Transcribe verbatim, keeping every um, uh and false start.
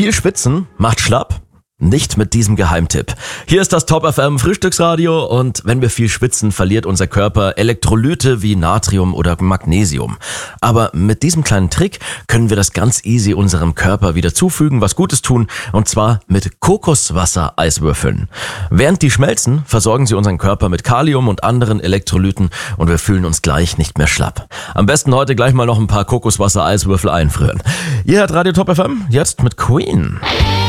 Viel Schwitzen macht schlapp? Nicht mit diesem Geheimtipp. Hier ist das Top F M Frühstücksradio und wenn wir viel schwitzen, verliert unser Körper Elektrolyte wie Natrium oder Magnesium. Aber mit diesem kleinen Trick können wir das ganz easy unserem Körper wieder zufügen, was Gutes tun, und zwar mit Kokoswasser-Eiswürfeln. Während die schmelzen, versorgen sie unseren Körper mit Kalium und anderen Elektrolyten und wir fühlen uns gleich nicht mehr schlapp. Am besten heute gleich mal noch ein paar Kokoswasser-Eiswürfel einfrieren. Ihr hört Radio Top F M, jetzt mit Queen.